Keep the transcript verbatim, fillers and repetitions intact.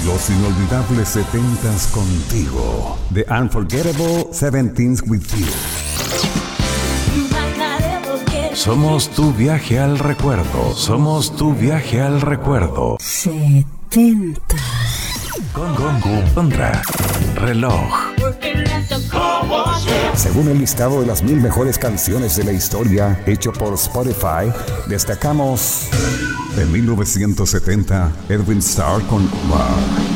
Los inolvidables setentas contigo. The Unforgettable Seventeens with You. Somos tu viaje al recuerdo. Somos tu viaje al recuerdo. setenta. Con Gongo Contra Reloj. Según el listado de las mil mejores canciones de la historia hecho por Spotify, destacamos en mil novecientos setenta Edwin Starr con Wow.